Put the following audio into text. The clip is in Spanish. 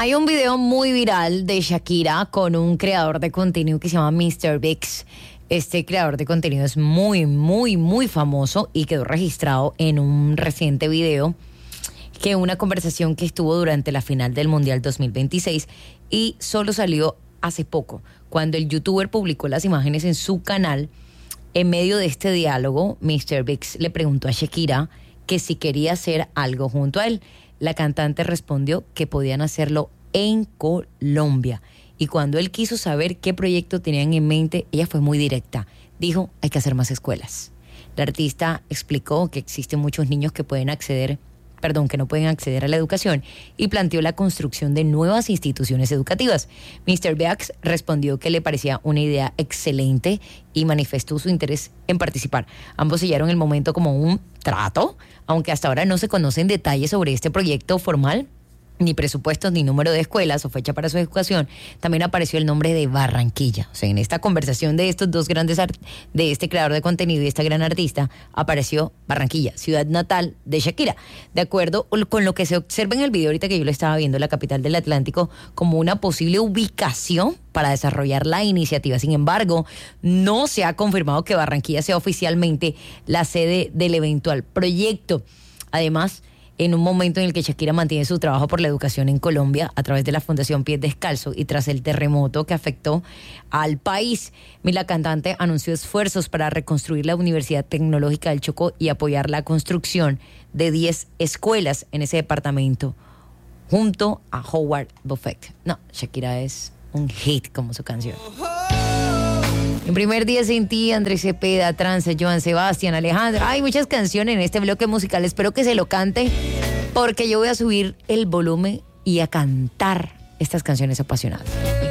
Hay un video muy viral de Shakira con un creador de contenido que se llama MrVix. Este creador de contenido es muy famoso y quedó registrado en un reciente video que una conversación que estuvo durante la final del Mundial 2026 y solo salió hace poco, cuando el youtuber publicó las imágenes en su canal. En medio de este diálogo, MrVix le preguntó a Shakira que si quería hacer algo junto a él. La cantante respondió que podían hacerlo en Colombia. Y cuando él quiso saber qué proyecto tenían en mente, ella fue muy directa. Dijo, hay que hacer más escuelas. La artista explicó que existen muchos niños que no pueden acceder a la educación y planteó la construcción de nuevas instituciones educativas. MrVix respondió que le parecía una idea excelente y manifestó su interés en participar. Ambos sellaron el momento como un trato, aunque hasta ahora no se conocen detalles sobre este proyecto formal, ni presupuestos, ni número de escuelas o fecha para su ejecución. También apareció el nombre de Barranquilla. O sea, en esta conversación de estos dos grandes de este creador de contenido y esta gran artista, apareció Barranquilla, ciudad natal de Shakira. De acuerdo con lo que se observa en el video ahorita que yo lo estaba viendo, la capital del Atlántico, como una posible ubicación para desarrollar la iniciativa. Sin embargo, no se ha confirmado que Barranquilla sea oficialmente la sede del eventual proyecto. Además, en un momento en el que Shakira mantiene su trabajo por la educación en Colombia a través de la Fundación Pies Descalzos y tras el terremoto que afectó al país, la cantante anunció esfuerzos para reconstruir la Universidad Tecnológica del Chocó y apoyar la construcción de 10 escuelas en ese departamento junto a Howard Buffett. No, Shakira es un hit como su canción. En Primer Día Sin Ti, Andrés Cepeda, Trance, Joan Sebastián, Alejandra. Hay muchas canciones en este bloque musical. Espero que se lo cante porque yo voy a subir el volumen y a cantar estas canciones apasionadas.